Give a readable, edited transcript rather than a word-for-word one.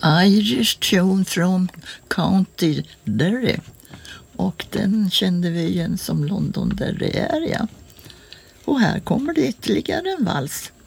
Irish Tune från County Derry. Och den kände vi igen som London Derry Area. Och här kommer det ytterligare en vals.